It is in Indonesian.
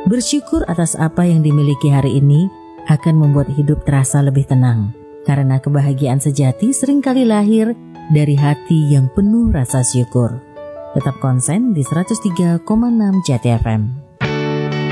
Bersyukur atas apa yang dimiliki hari ini akan membuat hidup terasa lebih tenang. Karena kebahagiaan sejati seringkali lahir dari hati yang penuh rasa syukur. Tetap konsen di 103,6 Jati FM.